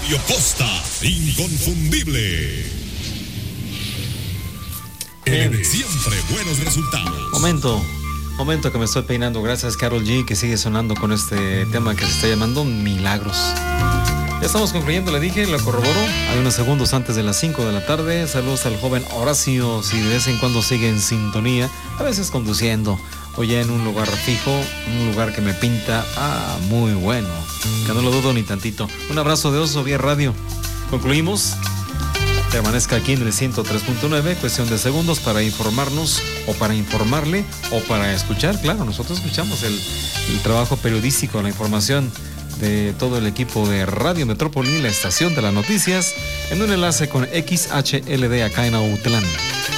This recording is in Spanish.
Radio Costa, inconfundible. Siempre buenos resultados. Momento que me estoy peinando. Gracias, Karol G, que sigue sonando con este tema que se está llamando Milagros. Ya estamos concluyendo, le dije, lo corroboró. Hay unos segundos antes de las 5 de la tarde. Saludos al joven Horacio, si de vez en cuando sigue en sintonía, a veces conduciendo, o ya en un lugar fijo, un lugar que me pinta, muy bueno, que no lo dudo ni tantito. Un abrazo de oso vía radio. Concluimos. Permanezca aquí en el 103.9, cuestión de segundos para informarnos, o para informarle, o para escuchar. Claro, nosotros escuchamos el trabajo periodístico, la información de todo el equipo de Radio Metrópoli, la estación de las noticias, en un enlace con XHLD acá en Autlán.